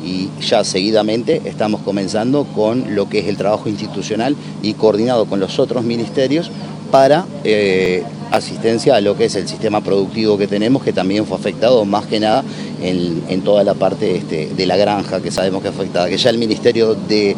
y ya seguidamente estamos comenzando con lo que es el trabajo institucional y coordinado con los otros ministerios para asistencia a lo que es el sistema productivo que tenemos, que también fue afectado más que nada en toda la parte de la granja, que sabemos que es afectada, que ya el Ministerio de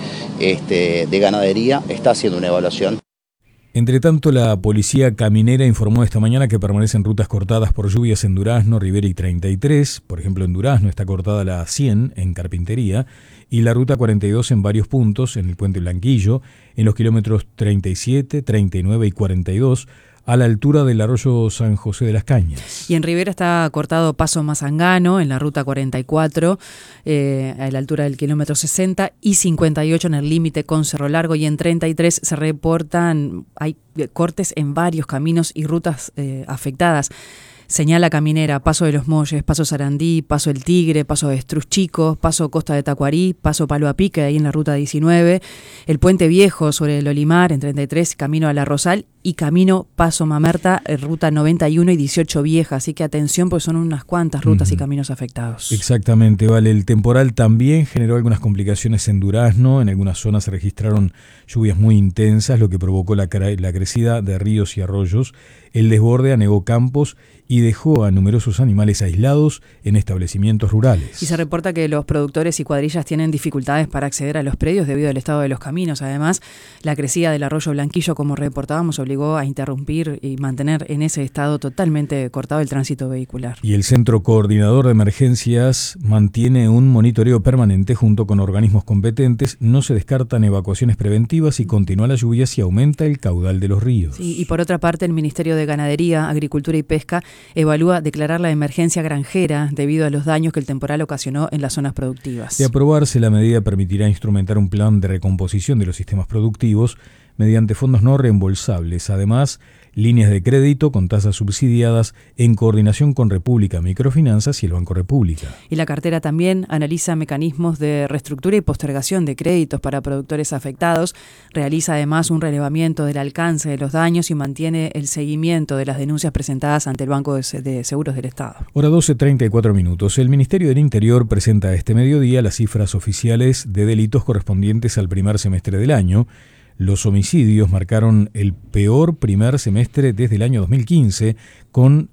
Ganadería está haciendo una evaluación. Entre tanto, la policía caminera informó esta mañana que permanecen rutas cortadas por lluvias en Durazno, Rivera y 33. Por ejemplo, en Durazno está cortada la 100 en Carpintería y la ruta 42 en varios puntos, en el Puente Blanquillo, en los kilómetros 37, 39 y 42, a la altura del arroyo San José de las Cañas. Y en Rivera está cortado Paso Mazangano, en la ruta 44, a la altura del kilómetro 60 y 58 en el límite con Cerro Largo, y en 33 se reportan, hay cortes en varios caminos y rutas afectadas. Señala Caminera, Paso de los Molles, Paso Sarandí, Paso El Tigre, Paso de Estruz Chico, Paso Costa de Tacuarí, Paso Palo a Pique, ahí en la ruta 19, el Puente Viejo sobre el Olimar, en 33, camino a La Rosal, y camino Paso Mamerta, ruta 91 y 18 Vieja. Así que atención, porque son unas cuantas rutas y caminos afectados. Exactamente, Vale. El temporal también generó algunas complicaciones en Durazno. En algunas zonas se registraron lluvias muy intensas, lo que provocó la crecida de ríos y arroyos. El desborde anegó campos y dejó a numerosos animales aislados en establecimientos rurales. Y se reporta que los productores y cuadrillas tienen dificultades para acceder a los predios debido al estado de los caminos. Además, la crecida del arroyo Blanquillo, como reportábamos, obligó a interrumpir y mantener en ese estado totalmente cortado el tránsito vehicular. Y el Centro Coordinador de Emergencias mantiene un monitoreo permanente junto con organismos competentes. No se descartan evacuaciones preventivas y continúa las lluvias y aumenta el caudal de los ríos. Sí, y por otra parte, el Ministerio de Ganadería, Agricultura y Pesca evalúa declarar la emergencia granjera debido a los daños que el temporal ocasionó en las zonas productivas. De aprobarse, la medida permitirá instrumentar un plan de recomposición de los sistemas productivos mediante fondos no reembolsables. Además, líneas de crédito con tasas subsidiadas en coordinación con República Microfinanzas y el Banco República. Y la cartera también analiza mecanismos de reestructura y postergación de créditos para productores afectados, realiza además un relevamiento del alcance de los daños y mantiene el seguimiento de las denuncias presentadas ante el Banco de Seguros del Estado. Hora 12:34 minutos. El Ministerio del Interior presenta este mediodía las cifras oficiales de delitos correspondientes al primer semestre del año. Los homicidios marcaron el peor primer semestre desde el año 2015, con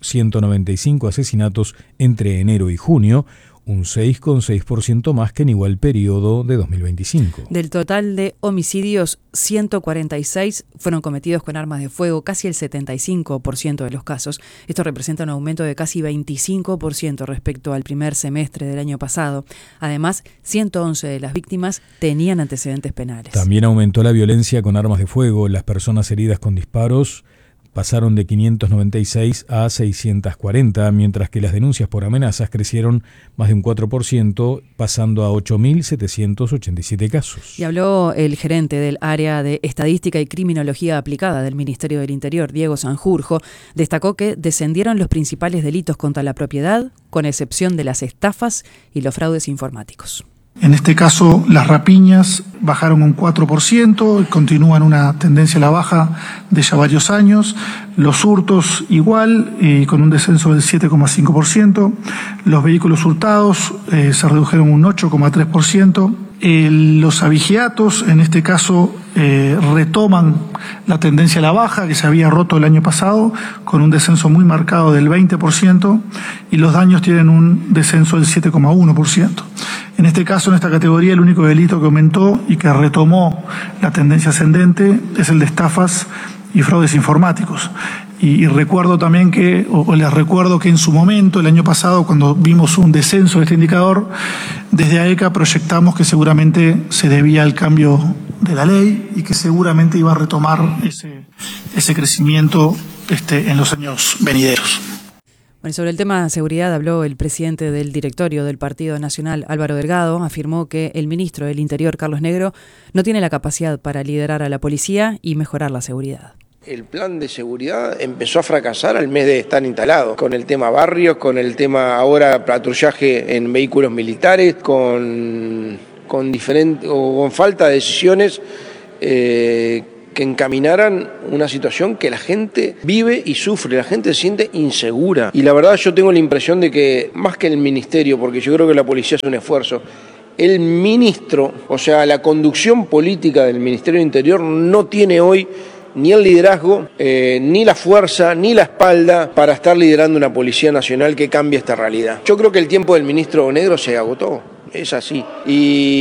195 asesinatos entre enero y junio, un 6,6% más que en igual periodo de 2025. Del total de homicidios, 146 fueron cometidos con armas de fuego, casi el 75% de los casos. Esto representa un aumento de casi 25% respecto al primer semestre del año pasado. Además, 111 de las víctimas tenían antecedentes penales. También aumentó la violencia con armas de fuego. Las personas heridas con disparos pasaron de 596 a 640, mientras que las denuncias por amenazas crecieron más de un 4%, pasando a 8.787 casos. Y habló el gerente del área de Estadística y Criminología Aplicada del Ministerio del Interior, Diego Sanjurjo. Destacó que descendieron los principales delitos contra la propiedad, con excepción de las estafas y los fraudes informáticos. En este caso, las rapiñas bajaron un 4% y continúan una tendencia a la baja de ya varios años. Los hurtos igual, con un descenso del 7,5%. Los vehículos hurtados se redujeron un 8,3%. Los abigeatos, en este caso, retoman la tendencia a la baja que se había roto el año pasado, con un descenso muy marcado del 20%, y los daños tienen un descenso del 7,1%. En este caso, en esta categoría, el único delito que aumentó y que retomó la tendencia ascendente es el de estafas y fraudes informáticos. Y recuerdo también les recuerdo que en su momento, el año pasado, cuando vimos un descenso de este indicador, desde AECA proyectamos que seguramente se debía al cambio de la ley y que seguramente iba a retomar ese crecimiento en los años venideros. Bueno, sobre el tema de seguridad habló el presidente del directorio del Partido Nacional, Álvaro Delgado. Afirmó que el ministro del Interior, Carlos Negro, no tiene la capacidad para liderar a la policía y mejorar la seguridad. El plan de seguridad empezó a fracasar al mes de estar instalado, con el tema barrios, con el tema ahora patrullaje en vehículos militares, con falta de decisiones que encaminaran una situación que la gente vive y sufre, la gente se siente insegura. Y la verdad yo tengo la impresión de que, más que el ministerio, porque yo creo que la policía hace un esfuerzo, el ministro, o sea, la conducción política del Ministerio del Interior no tiene hoy ni el liderazgo, ni la fuerza, ni la espalda para estar liderando una Policía Nacional que cambie esta realidad. Yo creo que el tiempo del ministro Negro se agotó, es así.